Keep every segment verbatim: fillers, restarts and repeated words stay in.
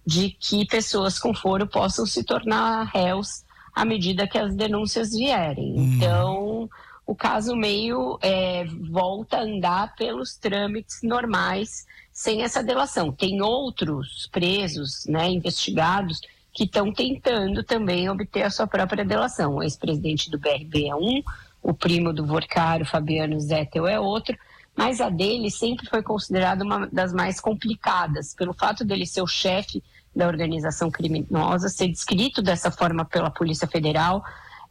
de que pessoas com foro possam se tornar réus à medida que as denúncias vierem. Hum. Então, o caso meio é, volta a andar pelos trâmites normais, sem essa delação. Tem outros presos, né, investigados, que estão tentando também obter a sua própria delação. O ex-presidente do B R B é um, o primo do Vorcaro, Fabiano Zettel, é outro, mas a dele sempre foi considerada uma das mais complicadas, pelo fato dele ser o chefe da organização criminosa, ser descrito dessa forma pela Polícia Federal,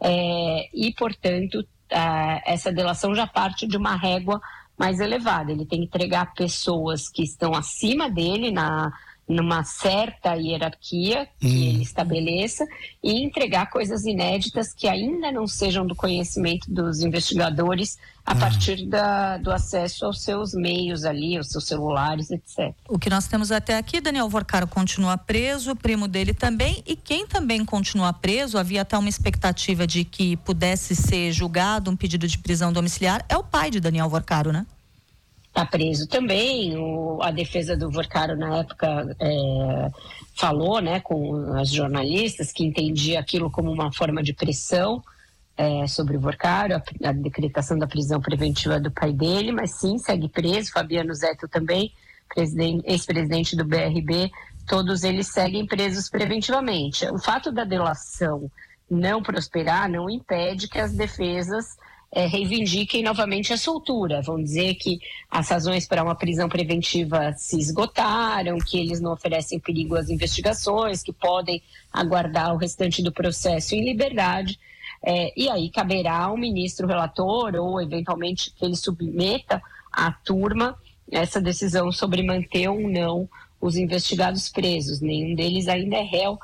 é, e, portanto, a, essa delação já parte de uma régua mais elevada. Ele tem que entregar pessoas que estão acima dele, na, numa certa hierarquia que hum. ele estabeleça, e entregar coisas inéditas que ainda não sejam do conhecimento dos investigadores a hum. partir da, do acesso aos seus meios ali, aos seus celulares, etcétera. O que nós temos até aqui, Daniel Vorcaro continua preso, o primo dele também, e quem também continua preso, havia até uma expectativa de que pudesse ser julgado um pedido de prisão domiciliar, é o pai de Daniel Vorcaro, né? Está preso também. O, a defesa do Vorcaro na época é, falou, né, com as jornalistas, que entendia aquilo como uma forma de pressão é, sobre o Vorcaro, a, a decretação da prisão preventiva do pai dele, mas sim, segue preso. Fabiano Zettel também, ex-presidente do B R B, todos eles seguem presos preventivamente. O fato da delação não prosperar não impede que as defesas É, reivindiquem novamente a soltura. Vão dizer que as razões para uma prisão preventiva se esgotaram, que eles não oferecem perigo às investigações, que podem aguardar o restante do processo em liberdade, é, e aí caberá ao ministro relator ou eventualmente que ele submeta à turma essa decisão sobre manter ou não os investigados presos. Nenhum deles ainda é réu,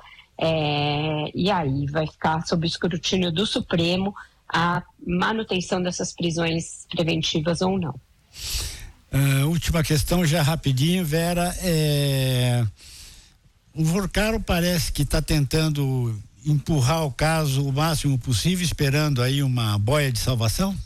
é, e aí vai ficar sob o escrutínio do Supremo a manutenção dessas prisões preventivas ou não. Uh, última questão, já rapidinho, Vera. É... O Vorcaro parece que está tentando empurrar o caso o máximo possível, esperando aí uma boia de salvação?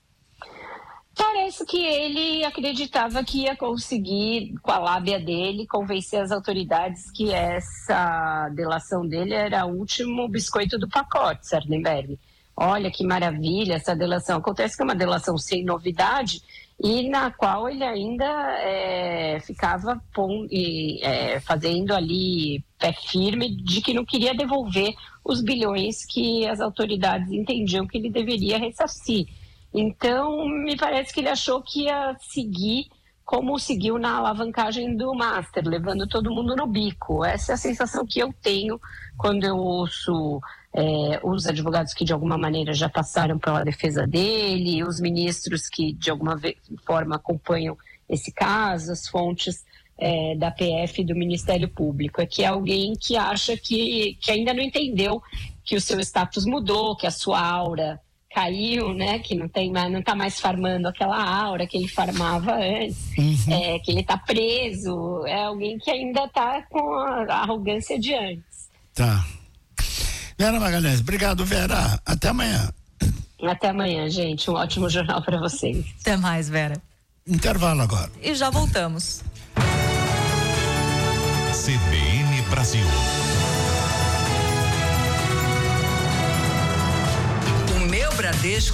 Parece que ele acreditava que ia conseguir, com a lábia dele, convencer as autoridades que essa delação dele era o último biscoito do pacote, Sardenberg. Olha que maravilha essa delação. Acontece que é uma delação sem novidade e na qual ele ainda é, ficava pom, e, é, fazendo ali pé firme de que não queria devolver os bilhões que as autoridades entendiam que ele deveria ressarcir. Então, me parece que ele achou que ia seguir como seguiu na alavancagem do Master, levando todo mundo no bico. Essa é a sensação que eu tenho quando eu ouço É, os advogados que de alguma maneira já passaram pela defesa dele, os ministros que de alguma forma acompanham esse caso, as fontes é, da P F e do Ministério Público. É que é alguém que acha que, que ainda não entendeu que o seu status mudou, que a sua aura caiu, né? Que não tem mais, não está mais farmando aquela aura que ele farmava antes, uhum. é, que ele está preso. É alguém que ainda está com a arrogância de antes. Tá. Vera Magalhães, obrigado, Vera. Até amanhã. Até amanhã, gente. Um ótimo jornal para vocês. Até mais, Vera. Intervalo agora. E já voltamos. C B N Brasil. O meu Bradesco